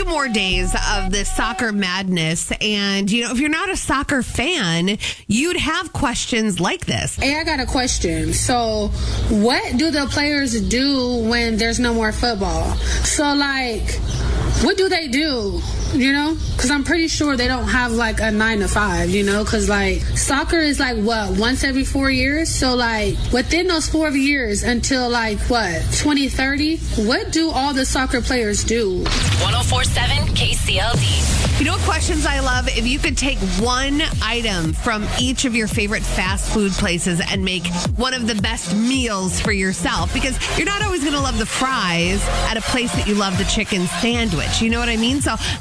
few more days of this soccer madness. And, if you're not a soccer fan, you'd have questions like this. Hey, I got a question. So, what do the players do when there's no more football? So, what do they do? Because I'm pretty sure they don't have a 9 to 5, because soccer is once every 4 years. So within those 4 years until 2030, what do all the soccer players do? 104.7 KCLD. You know what questions I love? If you could take one item from each of your favorite fast food places and make one of the best meals for yourself, because you're not always going to love the fries at a place that you love the chicken sandwich. You know what I mean? So